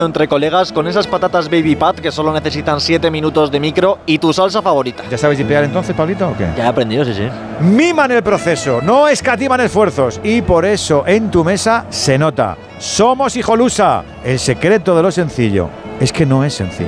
entre colegas con esas patatas Baby Pat que solo necesitan 7 minutos de micro y tu salsa favorita. ¿Ya sabes dipear entonces, Pablito, o qué? Ya he aprendido, sí. Miman el proceso, no escatiman esfuerzos y por eso en tu mesa se nota. Somos Hijolusa. El secreto de lo sencillo es que no es sencillo.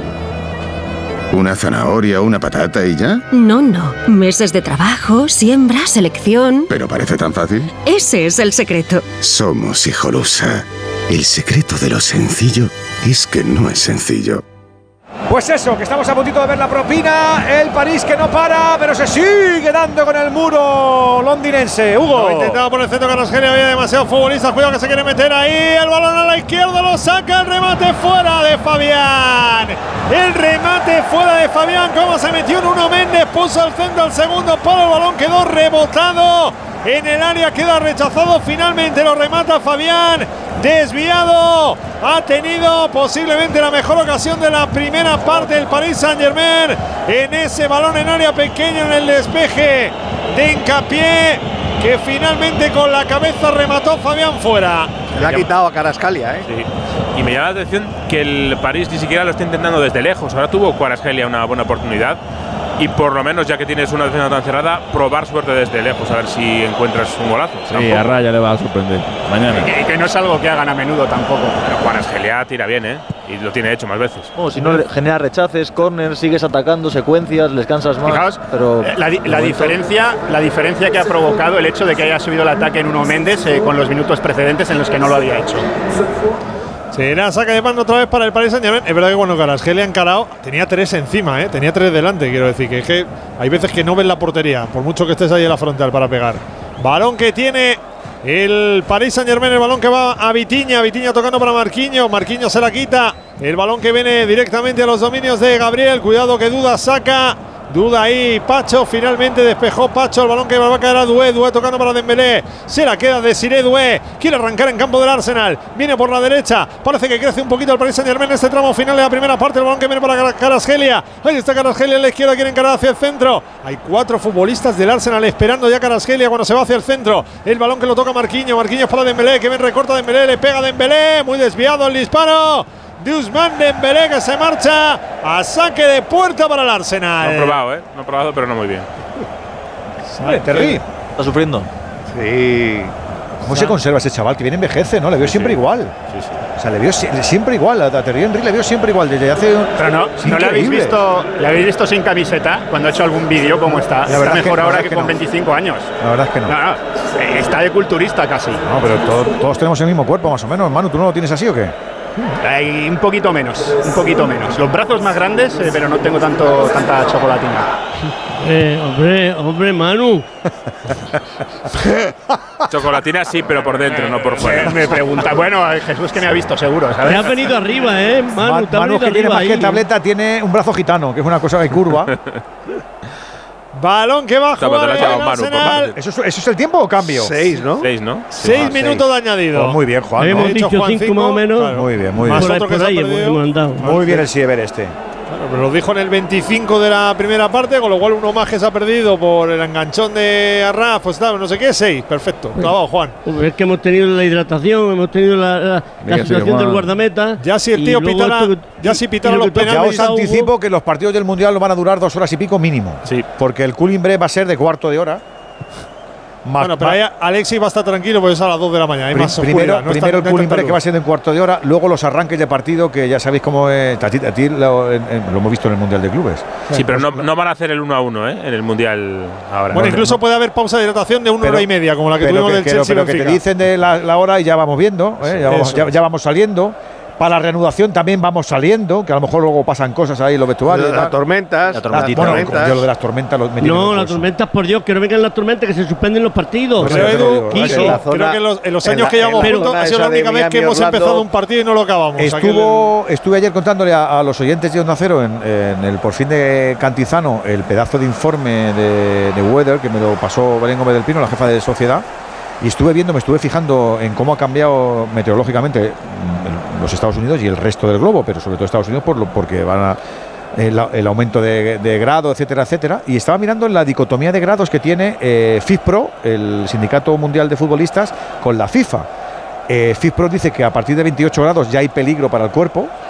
¿Una zanahoria o una patata y ya? No. Meses de trabajo, siembra, selección. ¿Pero parece tan fácil? Ese es el secreto. Somos Hijolusa. El secreto de lo sencillo es que no es sencillo. Pues eso, que estamos a puntito de ver la propina. El París que no para, pero se sigue dando con el muro londinense. Hugo. Intentado por el centro Kvaratskhelia, había demasiados futbolistas. Cuidado que se quiere meter ahí. El balón a la izquierda lo saca. El remate fuera de Fabián. El remate fuera de Fabián. Cómo se metió Nuno Méndez. Puso al centro al segundo palo. El balón quedó rebotado en el área, queda rechazado. Finalmente lo remata Fabián. Desviado. Ha tenido posiblemente la mejor ocasión de la primera parte del Paris Saint-Germain en ese balón en área pequeña, en el despeje de Hincapié, que finalmente con la cabeza remató Fabián fuera. Le ha quitado a Kvaratskhelia, ¿eh? Sí. Y me llama la atención que el París ni siquiera lo está intentando desde lejos. Ahora tuvo Kvaratskhelia una buena oportunidad. Y por lo menos, ya que tienes una defensa tan cerrada, probar suerte desde lejos, a ver si encuentras un golazo. Sí, a Raya le va a sorprender mañana. Y que no es algo que hagan a menudo tampoco. Pero Kvaratskhelia tira bien, ¿eh? Y lo tiene hecho más veces. Si no genera rechaces, córner, sigues atacando, secuencias, les cansas más. Fijaos, pero la diferencia que ha provocado el hecho de que haya subido el ataque en Nuno Méndez con los minutos precedentes en los que no lo había hecho. Será saca de mano otra vez para el Paris Saint-Germain. Es verdad que cuando Kvaratskhelia ha encarado, tenía 3 encima, tenía 3 delante, quiero decir. Que es que hay veces que no ven la portería, por mucho que estés ahí en la frontal para pegar. Balón que tiene el Paris Saint-Germain, el balón que va a Vitinha. Vitinha tocando para Marquinhos. Marquinhos se la quita. El balón que viene directamente a los dominios de Gabriel. Cuidado que Duda saca. Duda ahí, Pacho, finalmente despejó Pacho, el balón que va a caer a Doué, Doué tocando para Dembélé, se la queda Desiré Doué, quiere arrancar en campo del Arsenal, viene por la derecha, parece que crece un poquito el Paris Saint-Germain en este tramo final de la primera parte, el balón que viene para Kvaratskhelia, ahí está Kvaratskhelia a la izquierda, quiere encarar hacia el centro, hay 4 futbolistas del Arsenal esperando ya Kvaratskhelia cuando se va hacia el centro, el balón que lo toca Marquinhos, Marquinhos para Dembélé, que bien recorta Dembélé, le pega Dembélé, muy desviado el disparo de Ousmane Dembélé, que se marcha a saque de puerta para el Arsenal. No he probado, no he probado, pero no muy bien. Terry. Está sufriendo. Sí. ¿Cómo se conserva ese chaval? Que viene envejece, ¿no? Le veo siempre igual. Sí. O sea, le veo siempre igual. A Thierry Henry le veo siempre igual. Desde hace. Pero no le habéis visto sin camiseta cuando ha hecho algún vídeo como está. La verdad está mejor ahora que con no. 25 años. La verdad es que no. Está de culturista casi. No, pero todos tenemos el mismo cuerpo, más o menos. Manu, ¿tú no lo tienes así o qué? Hay un poquito menos. Los brazos más grandes, pero no tengo tanta chocolatina. Hombre, Manu. Chocolatina sí, pero por dentro, no por fuera. Me pregunta, bueno, Jesús que me ha visto seguro, ¿sabes? Te has venido arriba, Manu. Manu, que tiene más que tableta, tiene un brazo gitano, que es una cosa que curva. Balón que va a jugar el Arsenal. ¿Eso es el tiempo o cambio? 6, ¿no? 6, ¿no? 6 minutos de añadido. Pues muy bien, Juan. Hemos dicho 5 más o menos. Claro. Muy bien. Más Por otro que ahí se ha perdido. hemos andado. Muy bien el Siever este. Claro, pero lo dijo en el 25 de la primera parte, con lo cual uno más que se ha perdido por el enganchón de Arraf, pues no sé qué, 6. Perfecto. Clavado, Juan. Es que hemos tenido la hidratación, hemos tenido la situación del guardameta. Ya si el tío pitara los penales. Ya os anticipo que los partidos del Mundial lo van a durar 2 horas y pico mínimo. Sí. Porque el cooling break va a ser de cuarto de hora. Bueno, pero ahí Alexis va a estar tranquilo porque es a las 2 de la mañana. Hay más primero oscuridad, el cooling break que va a ser de un cuarto de hora, luego los arranques de partido que ya sabéis cómo es. A ti lo hemos visto en el Mundial de Clubes. Sí, pero no van a hacer el 1-1 en el Mundial ahora. Bueno, incluso puede haber pausa de hidratación de 1 hora y media, como la que tuvimos del Chelsea. Pero que te dicen de la hora y ya vamos viendo, ya vamos saliendo. Para la reanudación también vamos saliendo, que a lo mejor luego pasan cosas ahí en los vestuarios. Las tormentas. Yo lo de las tormentas. No, las tormentas, por Dios, que no vengan las tormentas, que se suspenden los partidos. Pero Edu, creo que en los años que llevamos juntos ha sido la única vez que hemos empezado un partido y no lo acabamos. Estuve ayer contándole a los oyentes de Onda Cero en el por fin de Cantizano el pedazo de informe de Weather que me lo pasó Belén Gómez del Pino, la jefa de Sociedad. Y me estuve fijando en cómo ha cambiado meteorológicamente los Estados Unidos y el resto del globo, pero sobre todo Estados Unidos porque van el aumento de grado, etcétera, etcétera. Y estaba mirando en la dicotomía de grados que tiene FIFPro, el Sindicato Mundial de Futbolistas, con la FIFA. FIFPro dice que a partir de 28 grados ya hay peligro para el cuerpo,